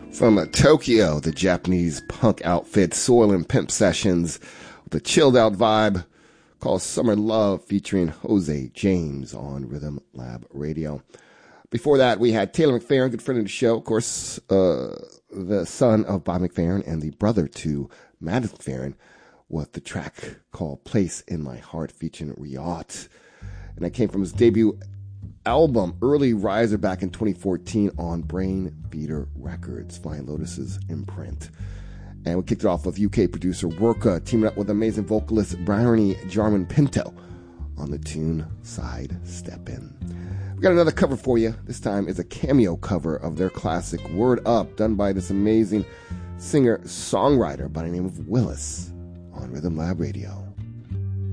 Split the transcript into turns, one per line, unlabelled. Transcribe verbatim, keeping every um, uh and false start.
From uh, Tokyo, the Japanese punk outfit Soil and Pimp Sessions with a chilled out vibe called Summer Love featuring Jose James on Rhythm Lab Radio. Before that, we had Taylor McFerrin, good friend of the show, of course, uh, the son of Bob McFerrin and the brother to Maddox McFerrin, with the track called Place in My Heart featuring Riot. And that came from his debut album, Early Riser, back in twenty fourteen on Brain Feeder Records, Flying Lotus's imprint. And we kicked it off with U K producer Worka teaming up with amazing vocalist Bryony Jarman Pinto on the tune Side Step In. We got another cover for you. This time is a cameo cover of their classic Word Up, done by this amazing singer-songwriter by the name of Willis on Rhythm Lab Radio.